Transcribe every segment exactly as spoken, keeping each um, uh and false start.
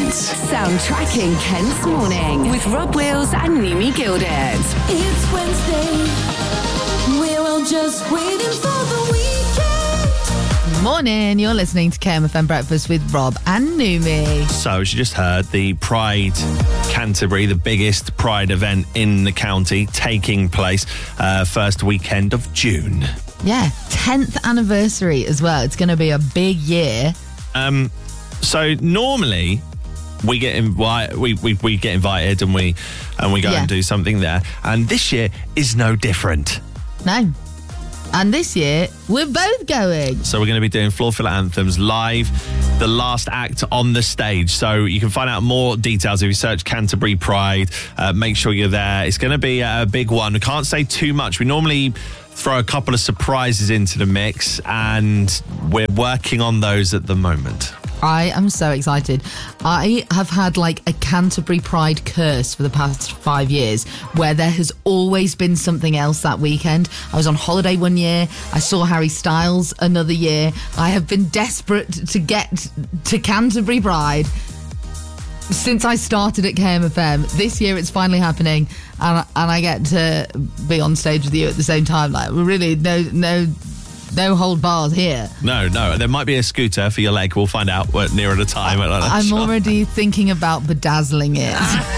Soundtracking Kent's morning with Rob Wills and Numi Gilded. It's Wednesday. We're all just waiting for the weekend. Morning, you're listening to K M F M Breakfast with Rob and Numi. So, as you just heard, the Pride Canterbury, the biggest Pride event in the county, taking place uh, first weekend of June. Yeah, tenth anniversary as well. It's going to be a big year. Um, so normally we get invi- we, we we get invited and we and we go Yeah. and do something there. And this year is no different. No. And this year, we're both going. So we're going to be doing Floor Filler Anthems live, the last act on the stage. So you can find out more details if you search Canterbury Pride. Uh, make sure you're there. It's going to be a big one. We can't say too much. We normally throw a couple of surprises into the mix, and we're working on those at the moment. I am so excited. I have had like a Canterbury Pride curse for the past five years where there has always been something else that weekend. I was on holiday one year. I saw Harry Styles another year. I have been desperate to get to Canterbury Pride since I started at K M F M. This year it's finally happening, and, and I get to be on stage with you at the same time. Like, really, no, no, no hold bars here. No, no. There might be a scooter for your leg. We'll find out nearer the time. I'm already thinking about bedazzling it.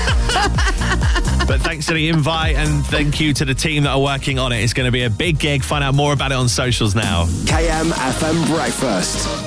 But thanks to the invite, and thank you to the team that are working on it. It's going to be a big gig. Find out more about it on socials now. K M F M Breakfast.